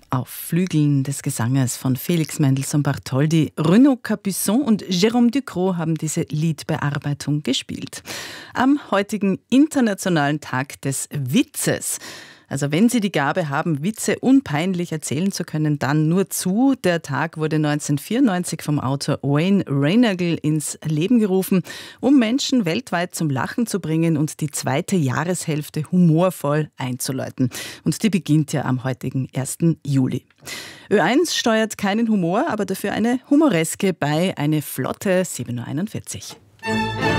auf Flügeln des Gesanges von Felix Mendelssohn-Bartholdy. Renaud Capuçon und Jérôme Ducrot haben diese Liedbearbeitung gespielt. Am heutigen Internationalen Tag des Witzes. Also wenn Sie die Gabe haben, Witze unpeinlich erzählen zu können, dann nur zu. Der Tag wurde 1994 vom Autor Wayne Reinagel ins Leben gerufen, um Menschen weltweit zum Lachen zu bringen und die zweite Jahreshälfte humorvoll einzuläuten. Und die beginnt ja am heutigen 1. Juli. Ö1 steuert keinen Humor, aber dafür eine Humoreske bei, eine flotte 7.41 Uhr.